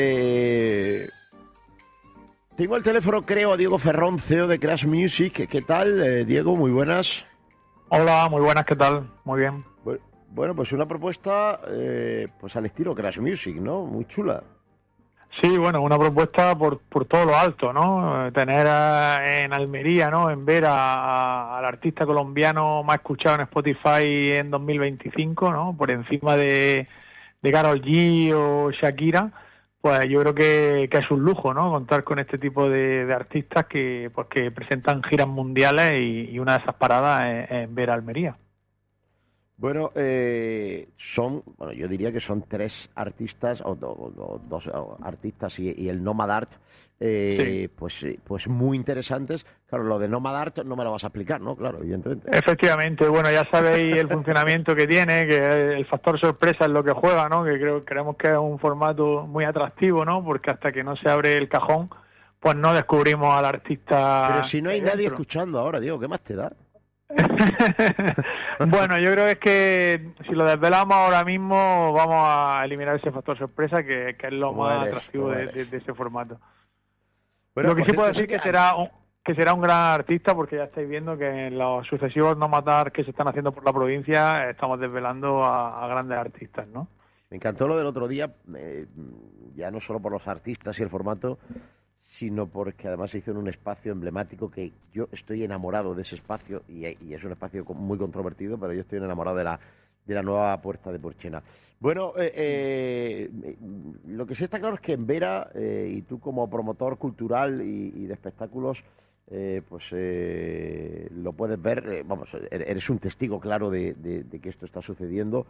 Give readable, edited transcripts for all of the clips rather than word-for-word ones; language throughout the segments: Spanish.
Tengo al teléfono, creo, a Diego Ferrón, CEO de Crash Music. ¿Qué tal, Diego? Muy buenas. Hola, muy buenas, ¿qué tal? Muy bien. Bueno, pues una propuesta pues al estilo Crash Music, ¿no? Muy chula. Sí, bueno, una propuesta por todo lo alto, ¿no? Tener en Almería, ¿no? En ver al artista colombiano más escuchado en Spotify en 2025, ¿no? Por encima de Karol G o Shakira, pues yo creo que es un lujo, ¿no? Contar con este tipo de artistas que presentan giras mundiales y una de esas paradas es ver a Almería. Bueno, yo diría que son tres artistas, o dos artistas y el Nomad Art, Sí. pues muy interesantes. Claro, lo de Nomad Art no me lo vas a explicar, ¿no? Claro, evidentemente. Efectivamente, bueno, ya sabéis el funcionamiento que tiene, que el factor sorpresa es lo que juega, ¿no? Que creemos que es un formato muy atractivo, ¿no? Porque hasta que no se abre el cajón, pues no descubrimos al Pero artista si no que hay hay nadie dentro. escuchando ahora, Diego, ¿qué más te da? Bueno, yo creo que si lo desvelamos ahora mismo, vamos a eliminar ese factor sorpresa que es lo ¿Cómo más eres? atractivo ¿Cómo de, eres? de- de ese formato. Bueno, Lo que por sí puedo cierto, sí decir que... que será un gran artista, porque ya estáis viendo que en los sucesivos no matar que se están haciendo por la provincia estamos desvelando a grandes artistas, ¿no? Me encantó lo del otro día, ya no solo por los artistas y el formato, sino porque además se hizo en un espacio emblemático que yo estoy enamorado de ese espacio y es un espacio muy controvertido, pero yo estoy enamorado de la nueva Puerta de Porchena. Bueno, lo que sí está claro es que en Vera, y tú como promotor cultural y de espectáculos, lo puedes ver, eres un testigo claro de que esto está sucediendo.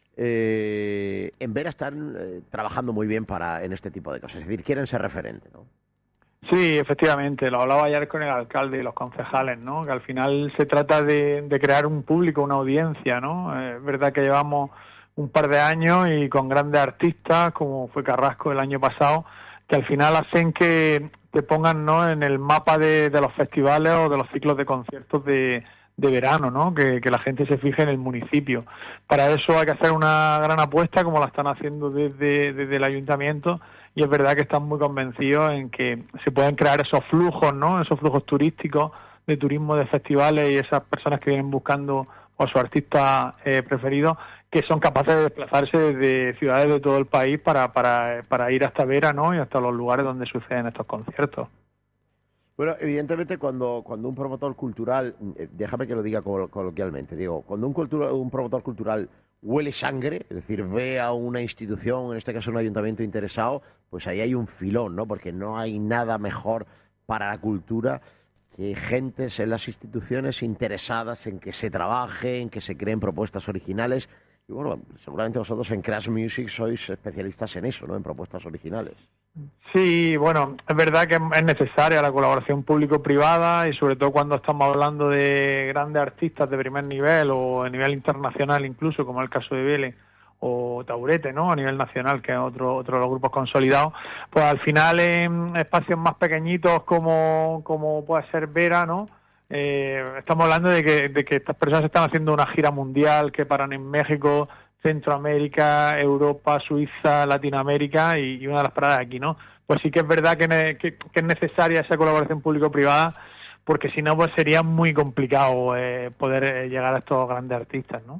En Vera están trabajando muy bien en este tipo de cosas, es decir, quieren ser referente, ¿no? Sí, efectivamente, lo hablaba ayer con el alcalde y los concejales, ¿no? Que al final se trata de crear un público, una audiencia, ¿no? Es verdad que llevamos un par de años y con grandes artistas, como fue Carrasco el año pasado, que al final hacen que te pongan, ¿no? En el mapa de los festivales o de los ciclos de conciertos de verano, ¿no? Que la gente se fije en el municipio. Para eso hay que hacer una gran apuesta, como la están haciendo desde el ayuntamiento, y es verdad que están muy convencidos en que se pueden crear esos flujos, ¿no? Esos flujos turísticos de turismo de festivales y esas personas que vienen buscando a su artista preferido, que son capaces de desplazarse desde ciudades de todo el país para ir hasta Vera, ¿no? Y hasta los lugares donde suceden estos conciertos. Bueno, evidentemente cuando un promotor cultural, déjame que lo diga coloquialmente, digo, cuando un promotor cultural huele sangre, es decir, ve a una institución, en este caso un ayuntamiento interesado, pues ahí hay un filón, ¿no? Porque no hay nada mejor para la cultura que gentes en las instituciones interesadas en que se trabaje, en que se creen propuestas originales. Y bueno, seguramente vosotros en Crash Music sois especialistas en eso, ¿no? En propuestas originales. Sí, bueno, es verdad que es necesaria la colaboración público-privada y sobre todo cuando estamos hablando de grandes artistas de primer nivel o a nivel internacional incluso, como es el caso de Vélez o Taurete, ¿no? A nivel nacional, que es otro de los grupos consolidados, pues al final en espacios más pequeñitos como puede ser Vera, ¿no? Estamos hablando de que estas personas están haciendo una gira mundial, que paran en México, Centroamérica, Europa, Suiza, Latinoamérica y una de las paradas aquí, ¿no? Pues sí que es verdad que es necesaria esa colaboración público-privada, porque si no, pues sería muy complicado poder llegar a estos grandes artistas, ¿no?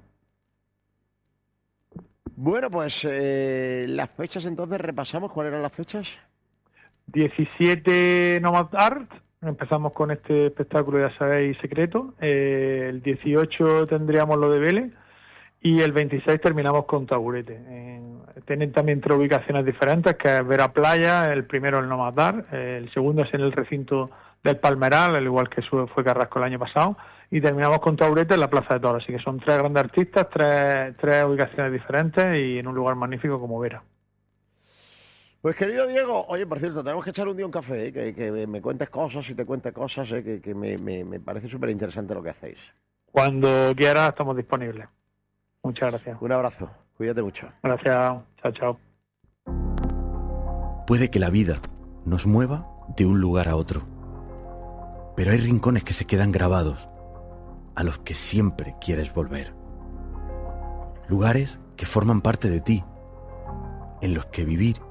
Bueno, pues las fechas entonces, repasamos cuáles eran las fechas. 17 Nomad Art, empezamos con este espectáculo, ya sabéis, secreto. El 18 tendríamos lo de Vélez. Y el 26 terminamos con Taburete. Tienen también tres ubicaciones diferentes, que es Vera Playa, el primero el No Matar, el segundo es en el recinto del Palmeral, al igual que fue Carrasco el año pasado, y terminamos con Taburete en la Plaza de Toros. Así que son tres grandes artistas, tres ubicaciones diferentes y en un lugar magnífico como Vera. Pues querido Diego, oye, por cierto, tenemos que echar un día un café, que me cuentes cosas y te cuentes cosas, que me parece súper interesante lo que hacéis. Cuando quieras estamos disponibles. Muchas gracias. Un abrazo, cuídate mucho. Gracias, chao, chao. Puede que la vida nos mueva de un lugar a otro, pero hay rincones que se quedan grabados, a los que siempre quieres volver. Lugares que forman parte de ti, en los que vivir